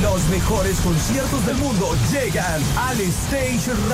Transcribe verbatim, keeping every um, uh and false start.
Los mejores conciertos del mundo llegan al Stage